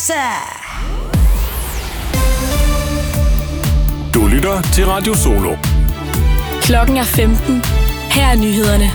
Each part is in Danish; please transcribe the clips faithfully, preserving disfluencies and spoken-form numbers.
Lasse. Du lytter til Radio Solo. Klokken er femten. Her er nyhederne.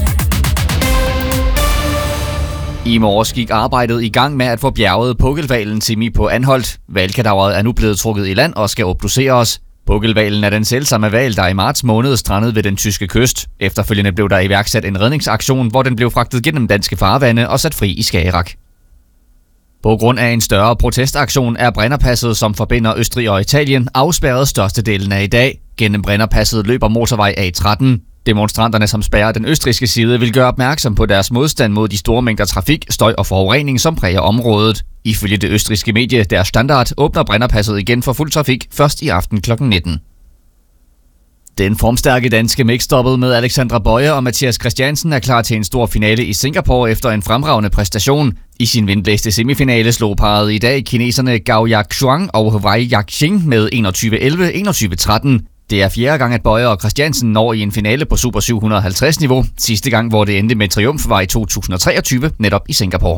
I morges gik arbejdet i gang med at få bjerget pukkelhvalen Timmy på Anholt. Hvalkadavret er nu blevet trukket i land og skal obduceres. Pukkelhvalen er den selvsamme hval, der i marts måned strandede ved den tyske kyst. Efterfølgende blev der iværksat en redningsaktion, hvor den blev fragtet gennem danske farvande og sat fri i Skagerrak. På grund af en større protestaktion er Brennerpasset, som forbinder Østrig og Italien, afspærret størstedelen af i dag. Gennem Brennerpasset løber motorvej A tretten. Demonstranterne, som spærrer den østrigske side, vil gøre opmærksom på deres modstand mod de store mængder trafik, støj og forurening, som præger området. Ifølge det østrigske medie Der Standard åbner Brennerpasset igen for fuld trafik først i aften klokken nitten. Den formstærke danske mixed-double med Alexandra Boye og Mathias Christiansen er klar til en stor finale i Singapore efter en fremragende præstation. I sin vindblæste semifinale slog parret i dag kineserne Gao Yaxuan og Wei Yaxing med enogtyve elleve enogtyve tretten. Det er fjerde gang, at Boye og Christiansen når i en finale på Super syv hundrede og halvtreds niveau. Sidste gang, hvor det endte med triumf, var i to tusind og treogtyve, netop i Singapore.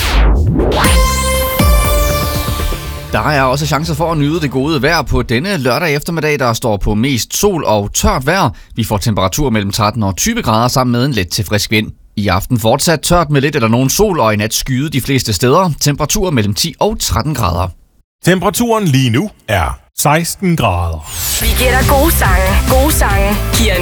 Der er også chancer for at nyde det gode vejr på denne lørdag eftermiddag, der står på mest sol og tørt vejr. Vi får temperatur mellem tretten og tyve grader sammen med en let til frisk vind. I aften fortsat tørt med lidt eller nogen sol og i nat skyde de fleste steder. Temperatur mellem ti og tretten grader. Temperaturen lige nu er seksten grader. Vi giver dig gode sange. Gode sange giver